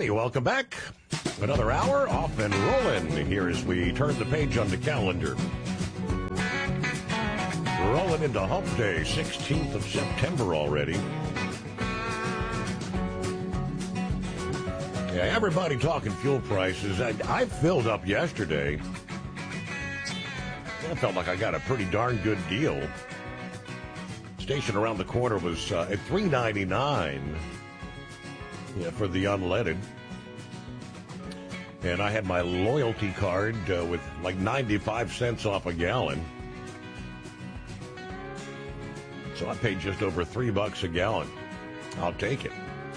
everybody. Welcome back. Another hour off and rolling here as we turn the page on the calendar. Rolling into Hump Day, 16th of September already. Yeah, everybody talking fuel prices. I filled up yesterday. I felt like I got a pretty darn good deal. Station around the corner was at $3.99 for the unleaded. And I had my loyalty card with like 95 cents off a gallon. So I paid just over $3 a gallon. I'll take it.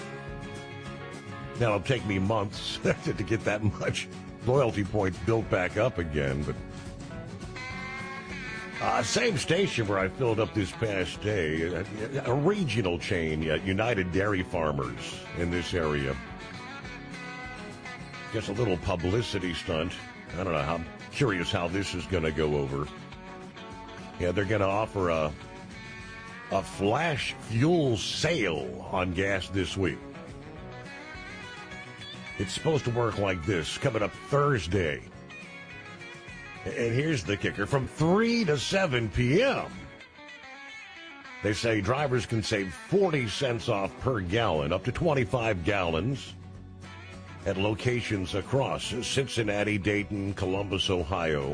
Now it'll take me months to get that much loyalty points built back up again, but same station where I filled up this past day, a regional chain, United Dairy Farmers in this area. Just a little publicity stunt. I don't know, I'm curious how this is going to go over. Yeah, they're going to offer a flash fuel sale on gas this week. It's supposed to work like this, coming up Thursday. And here's the kicker, from 3 to 7 p.m. They say drivers can save 40 cents off per gallon, up to 25 gallons, at locations across Cincinnati, Dayton, Columbus, Ohio.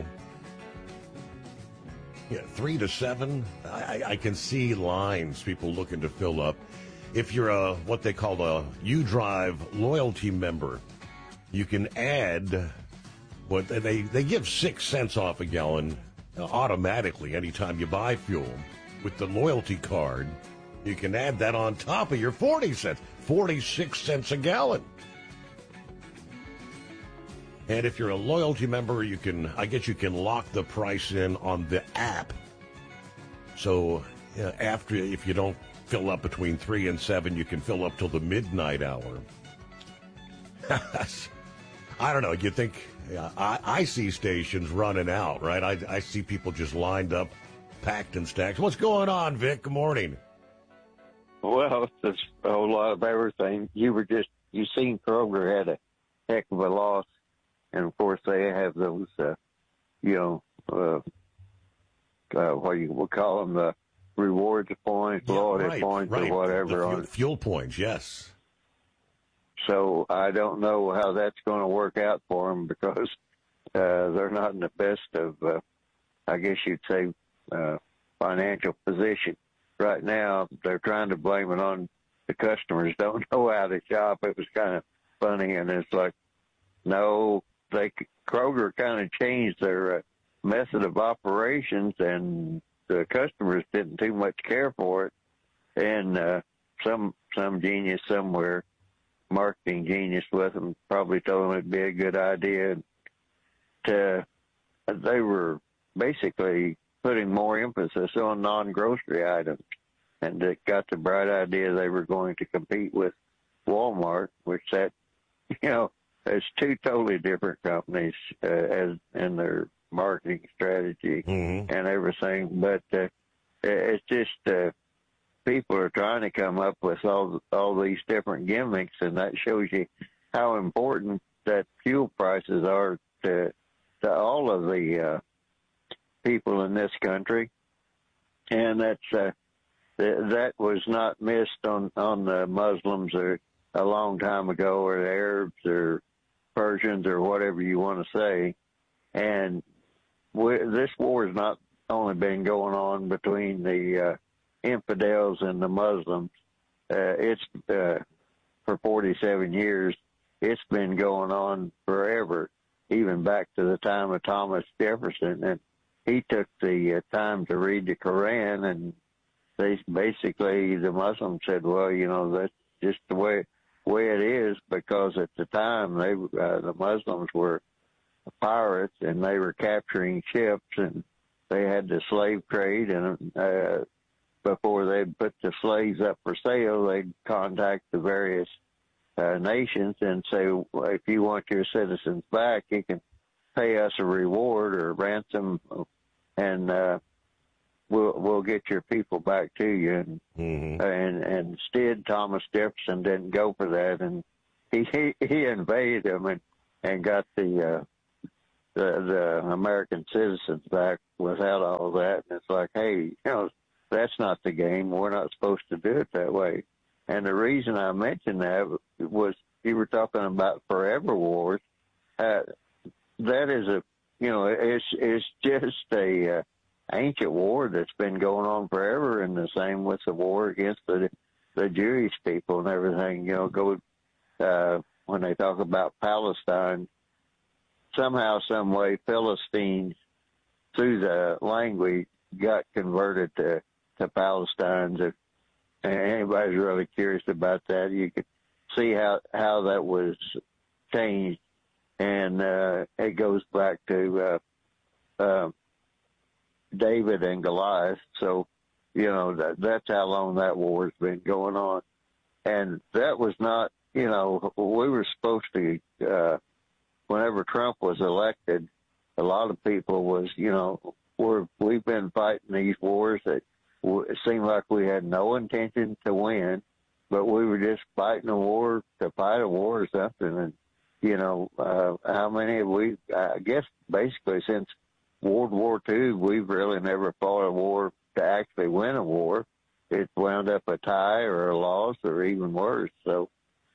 Yeah, 3 to 7, I can see lines, people looking to fill up. If you're what they call a U-Drive loyalty member, you can add what they give 6 cents off a gallon automatically anytime you buy fuel. With the loyalty card, you can add that on top of your 40 cents, 46 cents a gallon. And if you're a loyalty member, I guess you can lock the price in on the app. So if you don't fill up between 3 and 7, you can fill up till the midnight hour. I don't know. You think I see stations running out, right? I see people just lined up, packed and stacked. What's going on, Vic? Good morning. Well, it's a whole lot of everything. You seen Kroger had a heck of a loss. And, of course, they have those, what you will call them, the rewards points, loyalty points, or whatever. Fuel points, yes. So I don't know how that's going to work out for them because they're not in the best of, I guess you'd say, financial position. Right now, they're trying to blame it on the customers don't know how to shop. It was kind of funny, and it's like, no, Kroger kind of changed their method of operations, and the customers didn't too much care for it. And some genius somewhere, marketing genius with them, probably told them it'd be a good idea. They were basically putting more emphasis on non-grocery items, and it got the bright idea they were going to compete with Walmart, which it's two totally different companies in their marketing strategy and everything. But it's just people are trying to come up with all these different gimmicks, and that shows you how important that fuel prices are to all of the people in this country. And that was not missed on the Muslims or a long time ago, or the Arabs or Persians or whatever you want to say. And this war has not only been going on between the infidels and the Muslims. It's for 47 years. It's been going on forever, even back to the time of Thomas Jefferson. And he took the time to read the Quran, and the Muslims said, well, that's just the way it is, because at the time the Muslims were pirates and they were capturing ships, and they had the slave trade, and before they put the slaves up for sale, they'd contact the various nations and say, well, if you want your citizens back, you can pay us a reward or ransom, and we'll get your people back to you. And instead, Thomas Jefferson didn't go for that, and he invaded them and got the American citizens back without all that. And it's like, hey, that's not the game. We're not supposed to do it that way. And the reason I mentioned that was you were talking about forever wars. That is it's just a ancient war that's been going on forever, and the same with the war against the Jewish people and everything. When they talk about Palestine, somehow, some way, Philistines, through the language, got converted to Palestinians. If anybody's really curious about that, you could see how that was changed. And it goes back to David and Goliath. So, that's how long that war's been going on. And that was not, we were supposed to, whenever Trump was elected, a lot of people was, we've been fighting these wars that it seemed like we had no intention to win, but we were just fighting a war to fight a war or something. And, how many have we, I guess basically since World War II, we've really never fought a war to actually win a war. It wound up a tie or a loss or even worse. So,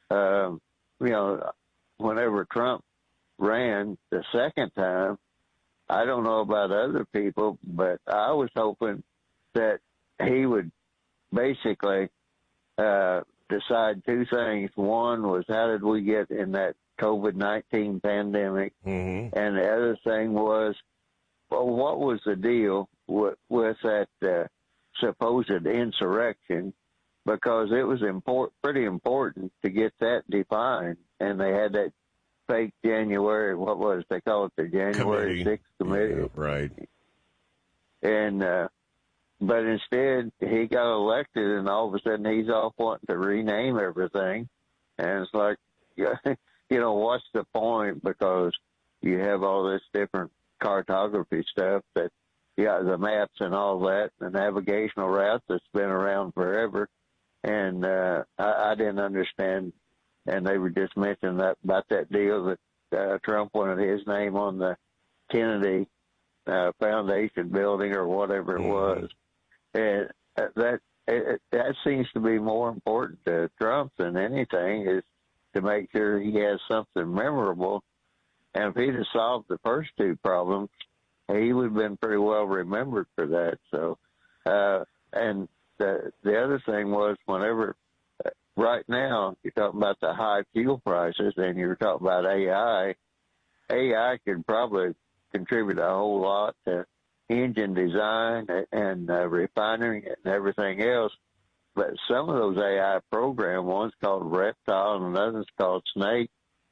whenever Trump ran the second time, I don't know about other people, but I was hoping that he would basically decide two things. One was, how did we get in that COVID-19 pandemic? Mm-hmm. And the other thing was, well, what was the deal with that supposed insurrection? Because it was pretty important to get that defined. And they had that fake January, what was they call it, the January 6th committee. Yeah, right. And but instead he got elected, and all of a sudden he's off wanting to rename everything. And it's like, what's the point? Because you have all this different cartography stuff that, the maps and all that, the navigational routes that's been around forever. And I didn't understand. And they were just mentioning that about that deal that Trump wanted his name on the Kennedy Foundation building or whatever it was. And that seems to be more important to Trump than anything, is to make sure he has something memorable. And if he'd have solved the first two problems, he would have been pretty well remembered for that. So, and the other thing was, whenever right now you're talking about the high fuel prices and you're talking about AI could probably contribute a whole lot to engine design and refining and everything else. But some of those AI program, one's called Reptile and another's called Snake,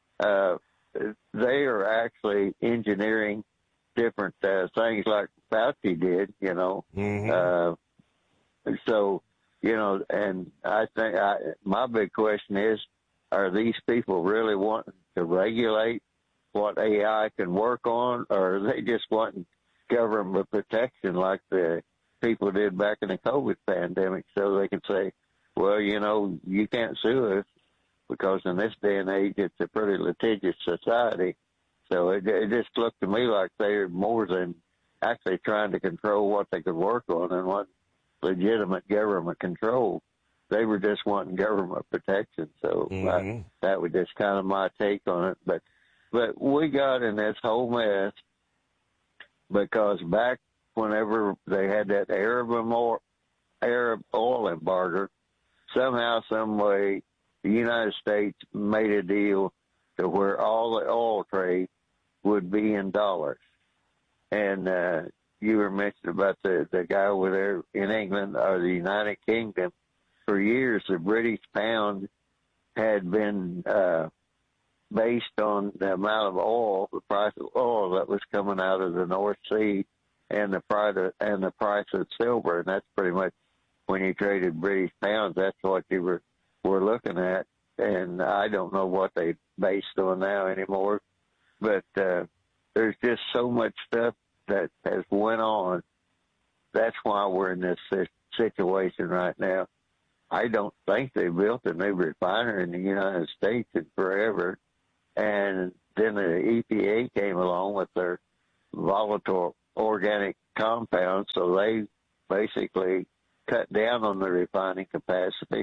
they are actually engineering different things like Fauci did, Mm-hmm. So, and I think my big question is, are these people really wanting to regulate what AI can work on, or are they just wanting government protection like the people did back in the COVID pandemic, so they can say, well, you can't sue us, because in this day and age it's a pretty litigious society. So it just looked to me like they're more than actually trying to control what they could work on and what legitimate government control. They were just wanting government protection. So that was just kind of my take on it. But we got in this whole mess because back whenever they had that Arab oil embargo, somehow, some way, the United States made a deal to where all the oil trade would be in dollars. And you were mentioning about the guy over there in England or the United Kingdom. For years, the British pound had been based on the amount of oil, the price of oil that was coming out of the North Sea, and the price of silver. And that's pretty much, when you traded British pounds, that's what you were looking at. And I don't know what they based on now anymore. But there's just so much stuff that has went on. That's why we're in this situation right now. I don't think they built a new refinery in the United States in forever. And then the EPA came along with their volatile organic compounds, so they basically cut down on the refining capacity.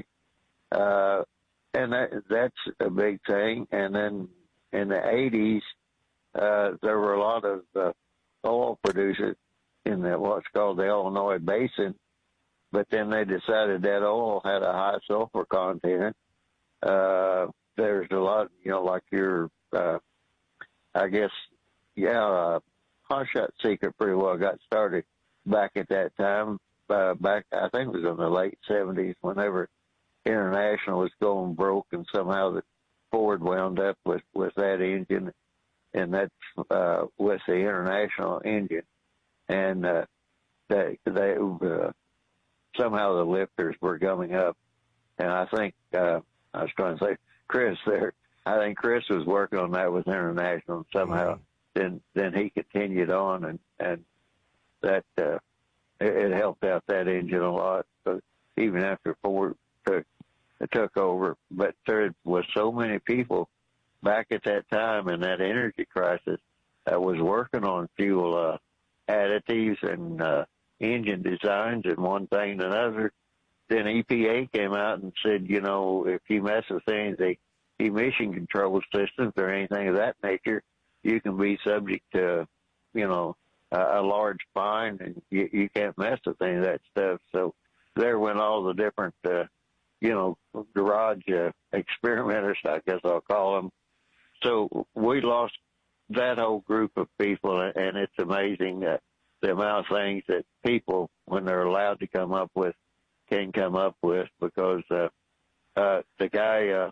And that's a big thing. And then in the 80s, there were a lot of oil producers in what's called the Illinois Basin, but then they decided that oil had a high sulfur content. There's a lot, like your, I guess, Hot Shot Secret pretty well got started back at that time. Back, I think it was in the late 70s, whenever International was going broke, and somehow the Ford wound up with that engine, and that's with the International engine, and they somehow the lifters were coming up, and I think I was trying to say Chris there. I think Chris was working on that with International, and somehow then he continued on, and that it helped out that engine a lot. But even after Ford took over, but there was so many people back at that time in that energy crisis that was working on fuel additives and engine designs and one thing and another. Then EPA came out and said, if you mess with things, the emission control systems or anything of that nature, you can be subject to, a large fine, and you can't mess with any of that stuff. So there went all the different garage experimenters, I guess I'll call them. So we lost that whole group of people, and it's amazing that the amount of things that people, when they're allowed to come up with, can come up with, because the guy,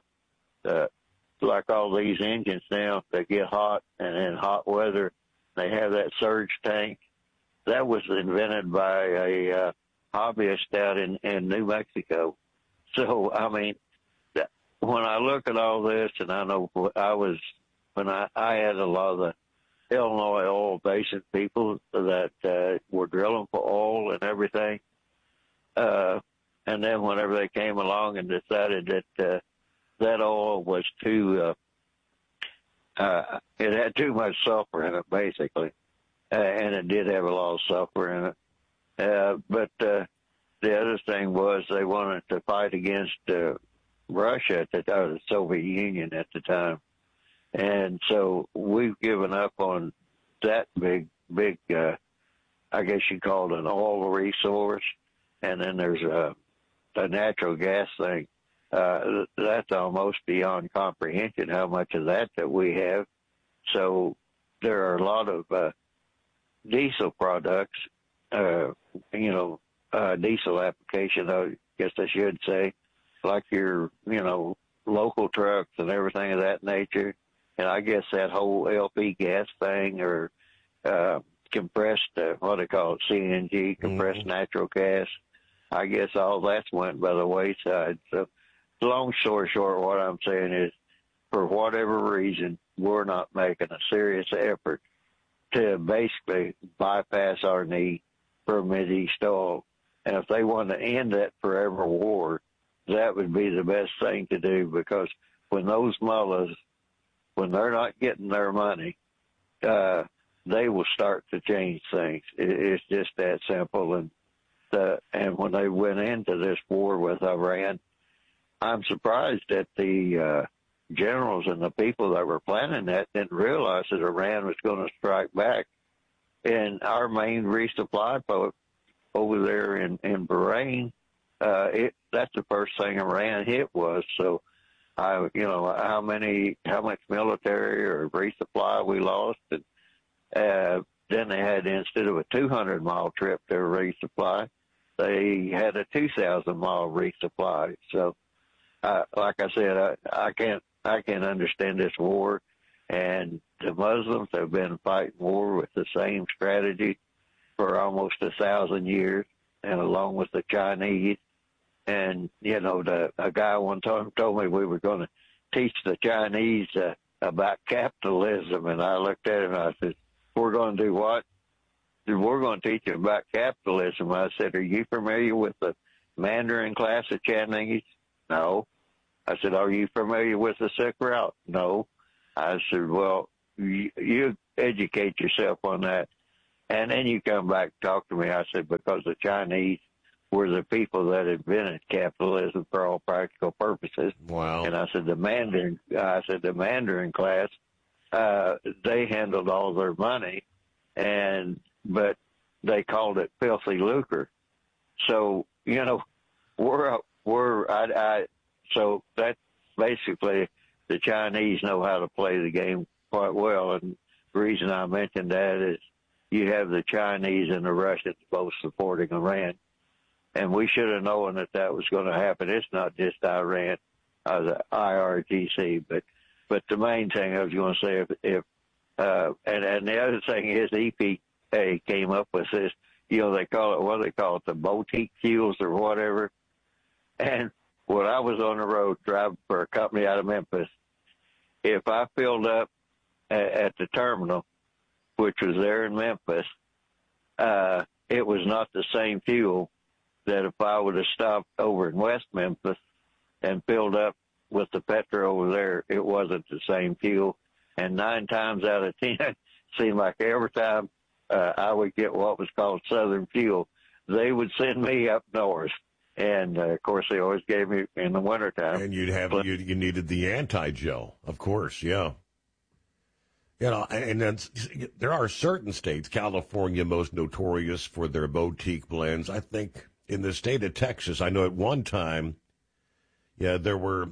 like all these engines now, they get hot, and in hot weather, they have that surge tank. That was invented by a hobbyist out in New Mexico. So, I mean, when I look at all this, and I know when I had a lot of the Illinois oil basin people that were drilling for oil and everything, and then whenever they came along and decided that that oil was too, it had too much sulfur in it, basically, and it did have a lot of sulfur in it. But the other thing was they wanted to fight against Russia, the Soviet Union at the time. And so we've given up on that big, I guess you call it an oil resource. And then there's a natural gas thing. That's almost beyond comprehension, how much of that we have. So there are a lot of diesel products, diesel application, I guess I should say, like your, local trucks and everything of that nature. And I guess that whole LP gas thing, or compressed, what they call it, CNG, compressed natural gas, I guess all that's went by the wayside. So long story short, what I'm saying is, for whatever reason, we're not making a serious effort to basically bypass our need for Mideast oil. And if they want to end that forever war, that would be the best thing to do, because when those mullahs, when they're not getting their money, they will start to change things. It's just that simple. And when they went into this war with Iran, I'm surprised that the generals and the people that were planning that didn't realize that Iran was going to strike back. And our main resupply point over there in Bahrain, that's the first thing Iran hit was. So, how much military or resupply we lost. And then they had, instead of a 200-mile trip to resupply, they had a 2,000-mile resupply. So, like I said, I can't understand this war. And the Muslims have been fighting war with the same strategy for almost 1,000 years, and along with the Chinese. And, a guy one time told me we were going to teach the Chinese about capitalism. And I looked at him and I said, we're going to do what? We're going to teach them about capitalism. I said, are you familiar with the Mandarin class at Chattanooga? No. I said, are you familiar with the Silk Route? No. I said, well, you educate yourself on that, and then you come back and talk to me. I said, because the Chinese were the people that invented capitalism for all practical purposes. Wow. And I said, the Mandarin class, they handled all their money, but they called it filthy lucre. So, so that's basically the Chinese know how to play the game quite well. And the reason I mentioned that is you have the Chinese and the Russians both supporting Iran. And we should have known that was going to happen. It's not just Iran, the IRGC, but the main thing I was going to say, and the other thing is EPA came up with this, they call it, the boutique fuels or whatever. And when I was on the road driving for a company out of Memphis, if I filled up at the terminal, which was there in Memphis, it was not the same fuel that if I would have stopped over in West Memphis and filled up with the petrol over there, it wasn't the same fuel. And 9 times out of 10, it seemed like every time I would get what was called Southern fuel, they would send me up north. And, of course, they always gave me in the wintertime. And you needed the anti-gel, of course, yeah. And then there are certain states, California most notorious for their boutique blends. I think in the state of Texas, I know at one time, there were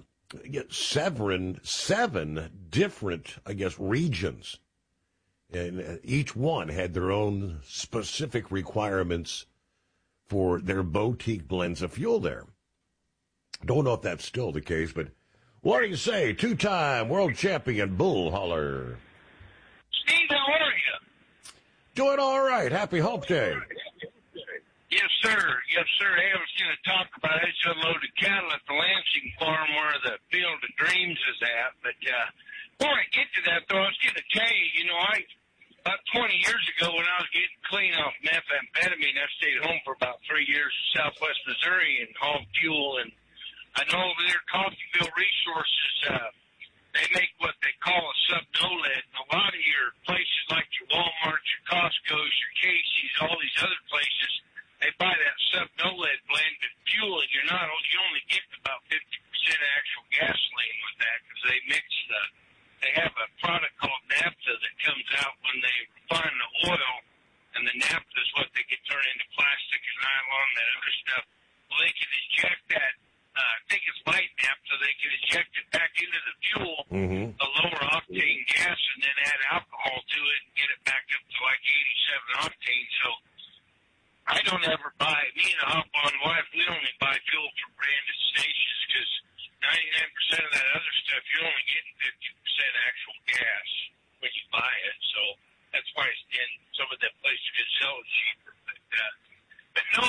7 different, regions. And each one had their own specific requirements for their boutique blends of fuel there. Don't know if that's still the case, but what do you say? 2-time world champion Bull Holler. Steve, how are you? Doing all right. Happy Hump Day. Yes, sir. Yes, sir. Hey, I was going to talk about it. It's unloaded cattle at the Lansing farm where the Field of Dreams is at. But before I get to that, though, I was going to tell you, about 20 years ago when I was getting clean off methamphetamine, I stayed home for about 3 years in Southwest Missouri and hauled fuel. And I know over there, Coffeyville Resources, they make what they call a sub-NOLAD. A lot of your places like your Walmarts, your Costco's, your Casey's, all these other places, they buy that sub-NOLAD blended fuel, and you only get about 50% actual gasoline with that because they have a product called naphtha that comes out when they refine the oil, and the naphtha is what they can turn into plastic and nylon and that other stuff. Well, they can inject that, I think it's light naphtha, they can inject it back into the fuel, a lower octane gas, and then add alcohol to it and get it back up to like 87 octane. So I don't ever buy, me and the Hop-On wife, we only buy fuel from branded stations because 99% of that other stuff, you're only getting 50% actual gas when you buy it. So that's why it's in some of that places could sell it cheaper. But no,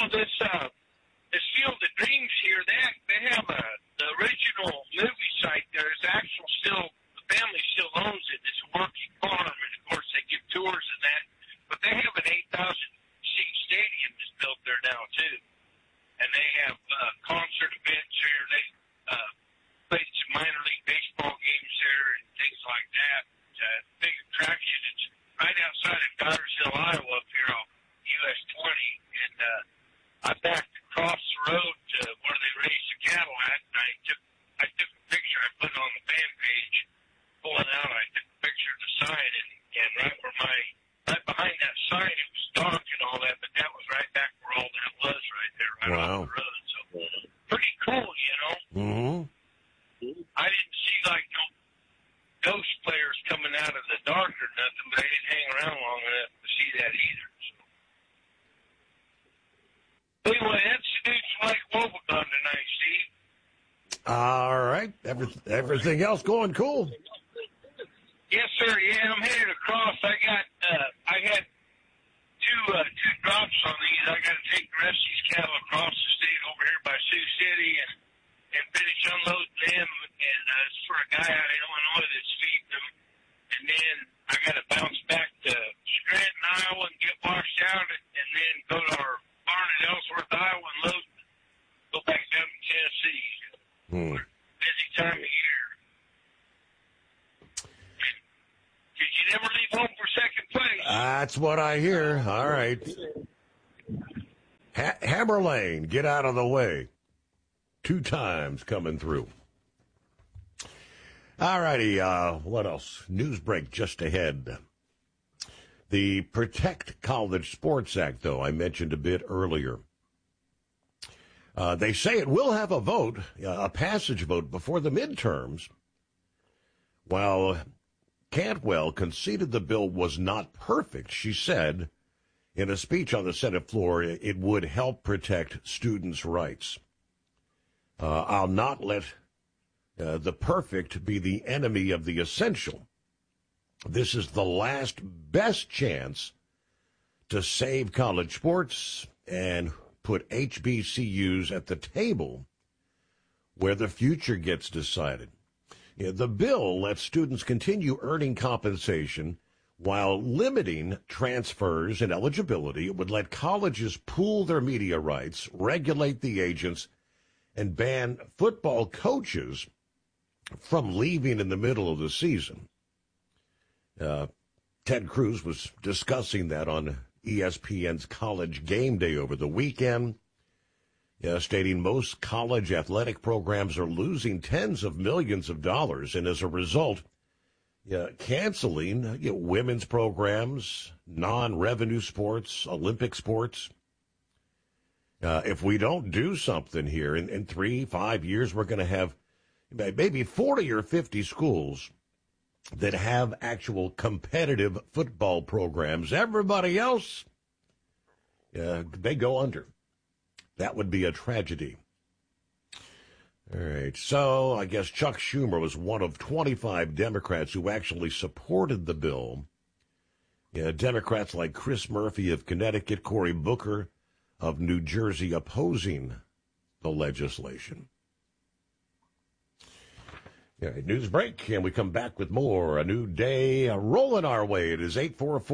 this Field of Dreams here, they have the original movie site there. It's actual the family still owns it. It's a working farm, and of course they give tours and that. But they have an 8,000-seat stadium that's built there now too, and they have concert events here. They played some minor league baseball games there and things like that. It's a big attraction. It's right outside of Dyersville, Iowa, up here on US 20, and I backed across the road to where they raised the cattle at, and I took a picture. I put it on the fan page. Pulling out, I took a picture of the sign, and right behind that sign, it was dark and all that, but that was right back where all that was right there, right on the road. So pretty cool, Mm-hmm. I didn't see like no ghost players coming out of the dark or nothing, but I didn't hang around long enough to see that either. So anyway, that's the news from Lake Wobegon tonight, Steve. All right. Everything else going cool? Yes, sir. Yeah, I'm headed across. I had two drops on these. I got to take the rest of these cattle across the state over here by Sioux City and finish unloading them. And it's for a guy out of Illinois that's feeding them. And then I got to bounce back to Scranton, Iowa, and get washed out, and then go to our barn in Ellsworth, Iowa, and load That's what I hear. All right. Hammer Lane, get out of the way. 2 times coming through. All righty. What else? News break just ahead. The Protect College Sports Act, though, I mentioned a bit earlier. They say it will have a vote, a passage vote, before the midterms. While Cantwell conceded the bill was not perfect, she said in a speech on the Senate floor it would help protect students' rights. I'll not let the perfect be the enemy of the essential. This is the last best chance to save college sports and put HBCUs at the table where the future gets decided. The bill lets students continue earning compensation while limiting transfers and eligibility. It would let colleges pool their media rights, regulate the agents, and ban football coaches from leaving in the middle of the season. Ted Cruz was discussing that on ESPN's College Game Day over the weekend, stating most college athletic programs are losing tens of millions of dollars, and as a result, canceling women's programs, non-revenue sports, Olympic sports. If we don't do something here, in 3-5 years, we're going to have maybe 40 or 50 schools that have actual competitive football programs. Everybody else, they go under. That would be a tragedy. All right, so I guess Chuck Schumer was one of 25 Democrats who actually supported the bill. Democrats like Chris Murphy of Connecticut, Cory Booker of New Jersey opposing the legislation. All right, news break, and we come back with more. A new day rolling our way. It is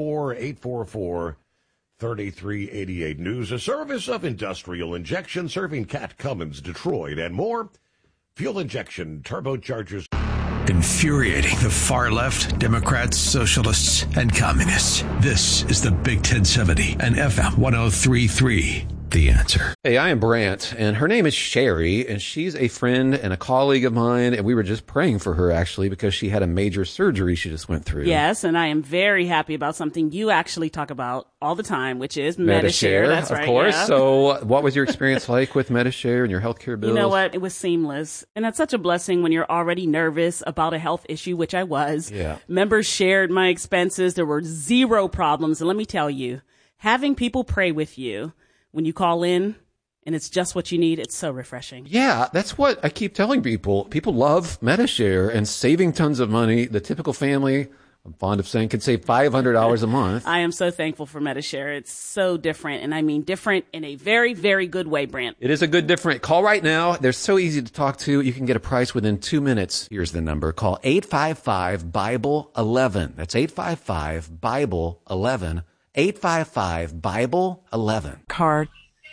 844-844-3388. News, a service of Industrial Injection, serving Cat Cummins, Detroit, and more. Fuel injection, turbochargers. Infuriating the far left, Democrats, socialists, and communists. This is the Big 1070 and FM 103.3. The Answer. Hey, I am Brant, and her name is Sherry, and she's a friend and a colleague of mine, and we were just praying for her, actually, because she had a major surgery she just went through. Yes, and I am very happy about something you actually talk about all the time, which is Medi-Share. That's right, of course. Yeah. So what was your experience like with Medi-Share and your healthcare bills? You know what? It was seamless, and that's such a blessing when you're already nervous about a health issue, which I was. Yeah. Members shared my expenses. There were zero problems, and let me tell you, having people pray with you when you call in and it's just what you need, it's so refreshing. Yeah, that's what I keep telling people. People love Medi-Share and saving tons of money. The typical family, I'm fond of saying, can save $500 a month. I am so thankful for Medi-Share. It's so different, and I mean different in a very, very good way, Brant. It is a good different. Call right now. They're so easy to talk to. You can get a price within 2 minutes. Here's the number. Call 855-BIBLE-11. That's 855-BIBLE-11. 855-BIBLE-11. Card.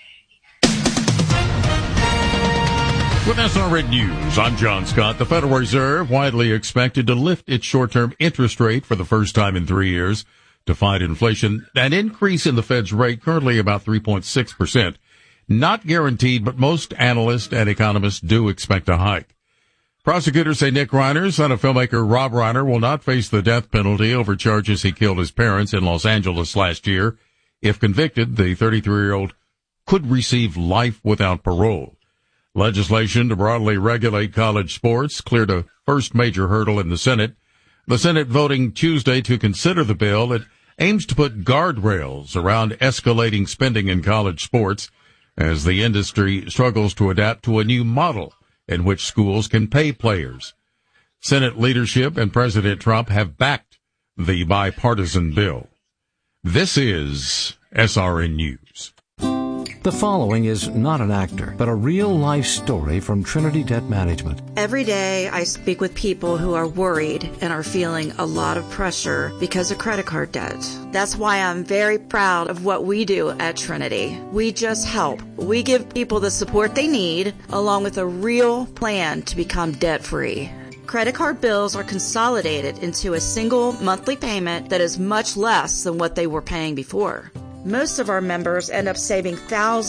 With SRN News, I'm John Scott. The Federal Reserve widely expected to lift its short-term interest rate for the first time in 3 years to fight inflation. An increase in the Fed's rate, currently about 3.6%. Not guaranteed, but most analysts and economists do expect a hike. Prosecutors say Nick Reiner, son of filmmaker Rob Reiner, will not face the death penalty over charges he killed his parents in Los Angeles last year. If convicted, the 33-year-old could receive life without parole. Legislation to broadly regulate college sports cleared a first major hurdle in the Senate. The Senate voting Tuesday to consider the bill. It aims to put guardrails around escalating spending in college sports as the industry struggles to adapt to a new model in which schools can pay players. Senate leadership and President Trump have backed the bipartisan bill. This is SRN News. The following is not an actor, but a real-life story from Trinity Debt Management. Every day I speak with people who are worried and are feeling a lot of pressure because of credit card debt. That's why I'm very proud of what we do at Trinity. We just help. We give people the support they need, along with a real plan to become debt-free. Credit card bills are consolidated into a single monthly payment that is much less than what they were paying before. Most of our members end up saving thousands